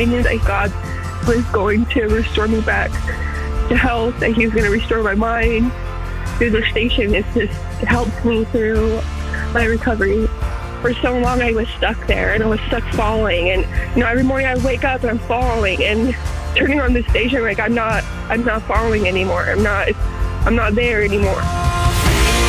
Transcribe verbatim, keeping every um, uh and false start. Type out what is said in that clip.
I knew that God was going to restore me back to health, that he was going to restore my mind through the station. It just helped me through my recovery. For so long I was stuck there, and I was stuck falling, and you know, every morning I wake up and I'm falling, and turning on the station, like I'm not I'm not falling anymore. I'm not I'm not there anymore.